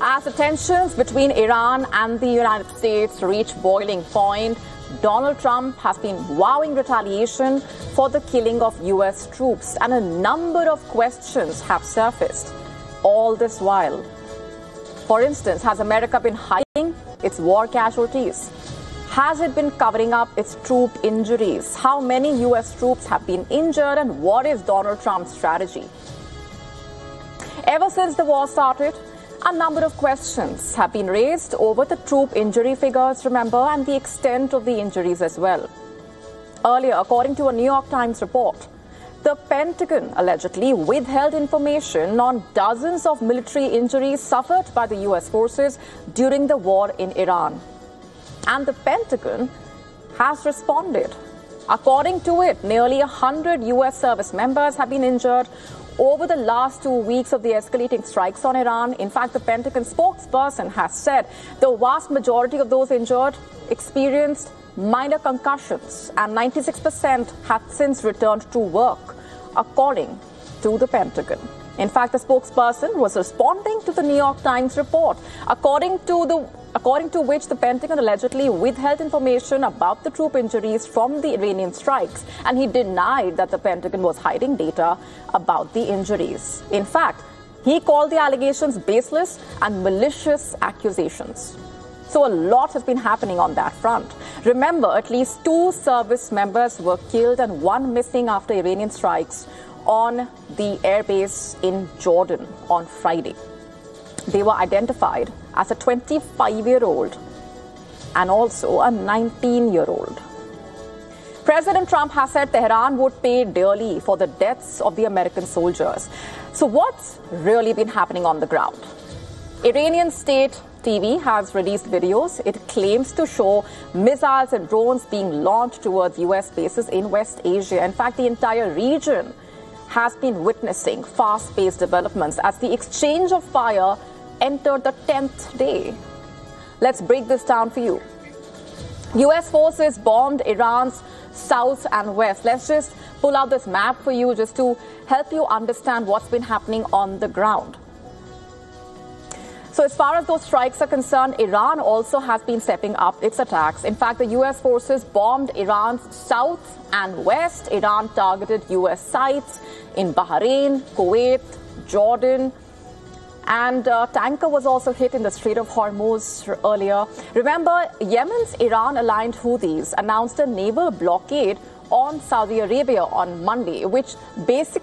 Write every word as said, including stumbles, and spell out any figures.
As the tensions between Iran and the United States reach boiling point, Donald Trump has been vowing retaliation for the killing of U S troops, and a number of questions have surfaced all this while. For instance, has America been hiding its war casualties? Has it been covering up its troop injuries? How many U S troops have been injured, and what is Donald Trump's strategy? Ever since the war started, a number of questions have been raised over the troop injury figures, remember, and the extent of the injuries as well. Earlier, according to a New York Times report, the Pentagon allegedly withheld information on dozens of military injuries suffered by the U S forces during the war in Iran. And the Pentagon has responded. According to it, nearly one hundred U S service members have been injured over the last two weeks of the escalating strikes on Iran. In fact, the Pentagon spokesperson has said the vast majority of those injured experienced minor concussions, and ninety-six percent have since returned to work, according to the Pentagon. In fact, the spokesperson was responding to the New York Times report, according to the according to which the Pentagon allegedly withheld information about the troop injuries from the Iranian strikes, and he denied that the Pentagon was hiding data about the injuries. In fact, he called the allegations baseless and malicious accusations. So a lot has been happening on that front. Remember, at least two service members were killed and one missing after Iranian strikes on the airbase in Jordan on Friday. They were identified as a twenty-five-year-old and also a nineteen-year-old. President Trump has said Tehran would pay dearly for the deaths of the American soldiers. So what's really been happening on the ground? Iranian state T V has released videos. It claims to show missiles and drones being launched towards U S bases in West Asia. In fact, the entire region has been witnessing fast-paced developments as the exchange of fire entered the tenth day. Let's break this down for you. U S forces bombed Iran's south and west. Let's just pull out this map for you just to help you understand what's been happening on the ground. So as far as those strikes are concerned, Iran also has been stepping up its attacks. In fact, the U S forces bombed Iran's south and west. Iran targeted U S sites in Bahrain, Kuwait, Jordan, and a tanker was also hit in the Strait of Hormuz earlier. Remember, Yemen's Iran-aligned Houthis announced a naval blockade on Saudi Arabia on Monday, which basically